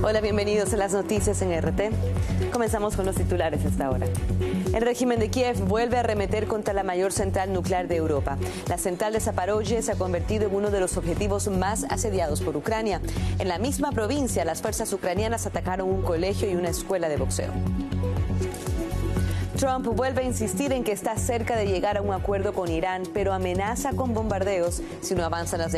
Hola, bienvenidos a las noticias en RT. Comenzamos con los titulares hasta ahora. El régimen de Kiev vuelve a arremeter contra la mayor central nuclear de Europa. La central de Zaporozhye se ha convertido en uno de los objetivos más asediados por Ucrania. En la misma provincia, las fuerzas ucranianas atacaron un colegio y una escuela de boxeo. Trump vuelve a insistir en que está cerca de llegar a un acuerdo con Irán, pero amenaza con bombardeos si no avanzan las